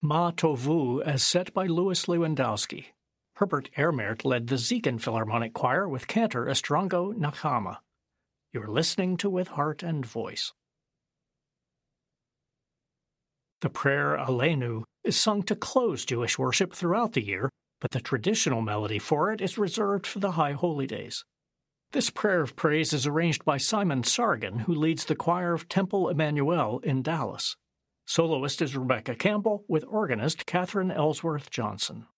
Ma Tovu as set by Louis Lewandowski. Herbert Ermert led the Ziegen Philharmonic Choir with cantor Estrongo Nakama. You're listening to With Heart and Voice. The prayer Aleinu is sung to close Jewish worship throughout the year, but the traditional melody for it is reserved for the High Holy Days. This prayer of praise is arranged by Simon Sargent, who leads the choir of Temple Emmanuel in Dallas. Soloist is Rebecca Campbell, with organist Catherine Ellsworth Johnson.